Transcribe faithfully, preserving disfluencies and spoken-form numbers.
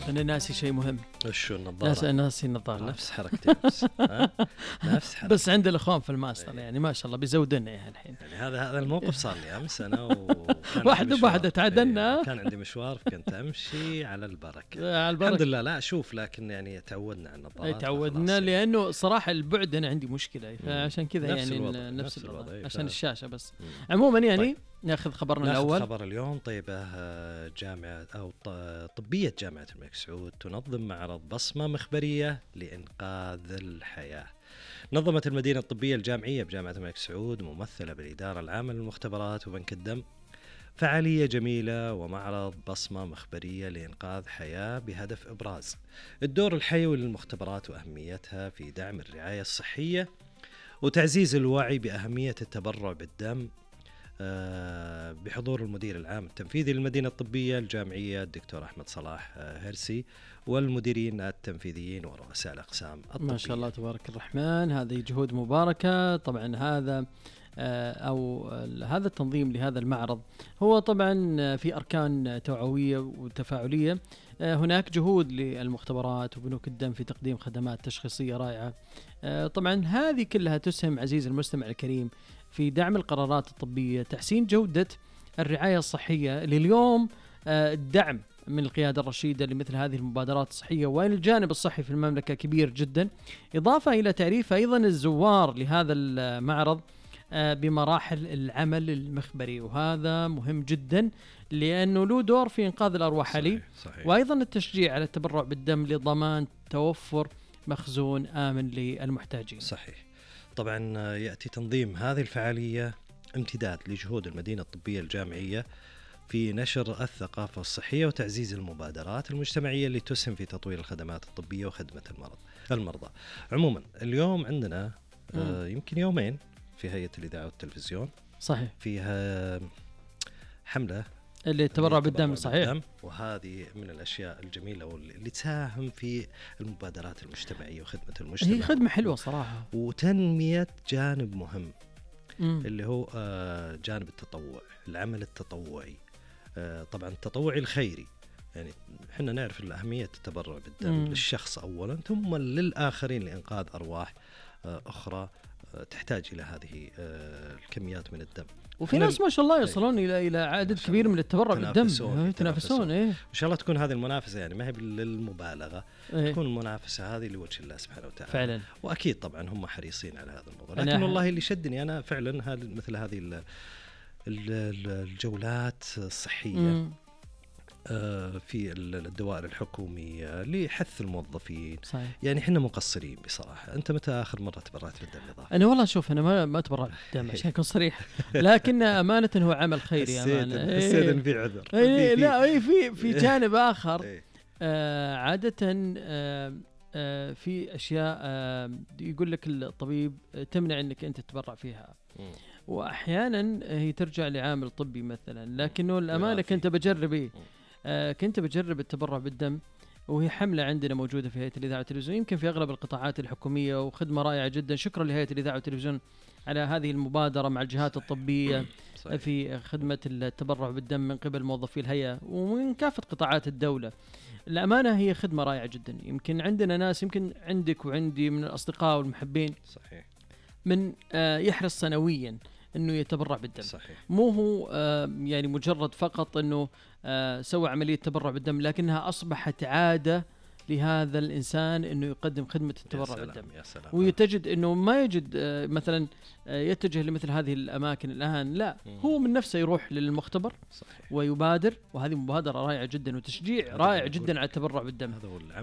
أنا ناسي شيء مهم. وشو النظارة؟ ناسي ناسي النظارة. نفس حركتي بس. نفس حركتي. بس عند الأخوان في الماستر يعني ما شاء الله بيزودنا يعني الحين. يعني هذا هذا الموقف صار لي أمس أنا واحدة بواحدة تعادلنا. كان عندي مشوار كنت أمشي على البركة. على البركة. الحمد لله لا أشوف لكن يعني تعودنا على النظارات. تعودنا لأنه صراحة البعد أنا عندي مشكلة فعشان كذا يعني الوضع. نفس الوضع. الوضع ف... عشان الشاشة بس. مم. عموما يعني طيب. ناخذ خبرنا ناخذ الأول. خبر اليوم. طيبة جامعة أو طبية جامعة الملك سعود تنظم معرض بصمة مخبرية لإنقاذ الحياة. نظمت المدينة الطبية الجامعية بجامعة الملك سعود ممثلة بالإدارة العامة للمختبرات وبنك الدم فعالية جميلة ومعرض بصمة مخبرية لإنقاذ حياة بهدف إبراز الدور الحيوي للمختبرات وأهميتها في دعم الرعاية الصحية وتعزيز الوعي بأهمية التبرع بالدم بحضور المدير العام التنفيذي للمدينة الطبية الجامعية الدكتور أحمد صلاح هرسي والمديرين التنفيذيين ورؤساء الأقسام الطبية. ما شاء الله تبارك الرحمن. هذه جهود مباركة. طبعا هذا أو هذا التنظيم لهذا المعرض هو طبعا في أركان توعوية وتفاعلية. هناك جهود للمختبرات وبنوك الدم في تقديم خدمات تشخيصية رائعة. طبعا هذه كلها تسهم عزيز المستمع الكريم في دعم القرارات الطبية، تحسين جودة الرعاية الصحية. لليوم الدعم من القيادة الرشيدة لمثل هذه المبادرات الصحية وإن الجانب الصحي في المملكة كبير جدا، إضافة إلى تعريف أيضا الزوار لهذا المعرض بمراحل العمل المخبري، وهذا مهم جدا لأنه له دور في إنقاذ الأرواح عليه. وأيضا التشجيع على التبرع بالدم لضمان توفر مخزون آمن للمحتاجين. صحيح. طبعا يأتي تنظيم هذه الفعالية امتداد لجهود المدينة الطبية الجامعية في نشر الثقافة الصحية وتعزيز المبادرات المجتمعية اللي تسهم في تطوير الخدمات الطبية وخدمة المرض المرضى. عموما اليوم عندنا آه يمكن يومين في هيئة الإذاعة والتلفزيون صحيح فيها حملة اللي التبرع بالدم. صحيح. بالدم، وهذه من الأشياء الجميلة واللي تساهم في المبادرات المجتمعية وخدمة المجتمع. هي خدمة حلوة صراحة وتنمية جانب مهم مم. اللي هو جانب التطوع، العمل التطوعي. طبعا التطوعي الخيري يعني احنا نعرف الأهمية التبرع بالدم مم. للشخص أولا ثم للآخرين لإنقاذ أرواح أخرى تحتاج إلى هذه الكميات من الدم. وفي ناس ما شاء الله يصلون إلى إلى عدد كبير من التبرع بالدم. يتنافسون. إيه. وإن شاء الله تكون هذه المنافسة يعني ما هي للمبالغة. إيه. تكون المنافسة هذه لوجه الله سبحانه وتعالى. فعلا. وأكيد طبعا هم حريصين على هذا الموضوع. لكن والله اللي شدني أنا فعلا هذا مثل هذه الجولات الصحية م. في الدوائر الحكومية لحث الموظفين. صحيح. يعني احنا مقصرين بصراحة. أنت متى آخر مرة تبرعت بالدم إضافي؟ أنا والله شوف أنا ما ما تبرعت بالدم عشان أكون صريح، لكن أمانة هو عمل خيري. أمانة حسيت إن في عذر. إيه لا إيه في في جانب آخر. إيه. آه عادة آه آه في أشياء آه يقول لك الطبيب تمنع إنك أنت تتبرع فيها. م. وأحيانا هي ترجع لعامل طبي مثلا، لكنه الأمانة كنت بجرب إيه آه كنت بجرب التبرع بالدم، وهي حملة عندنا موجودة في هيئة الإذاعة والتلفزيون يمكن في أغلب القطاعات الحكومية، وخدمة رائعة جدا. شكرا لهيئة الإذاعة والتلفزيون على هذه المبادرة مع الجهات الطبية صحيح. في خدمة التبرع بالدم من قبل موظفي الهيئة ومن كافة قطاعات الدولة. الأمانة هي خدمة رائعة جدا. يمكن عندنا ناس يمكن عندك وعندي من الأصدقاء والمحبين صحيح من آه يحرص سنويا انه يتبرع بالدم. صحيح. مو هو آه يعني مجرد فقط انه آه سوى عملية تبرع بالدم، لكنها اصبحت عادة لهذا الانسان انه يقدم خدمة التبرع يا بالدم. يا سلام. ويتجد انه ما يجد آه مثلا آه يتجه لمثل هذه الاماكن الان، لا مم. هو من نفسه يروح للمختبر صحيح. ويبادر، وهذه مبادرة رائعة جدا وتشجيع رائع جدا على التبرع بالدم. هذا هو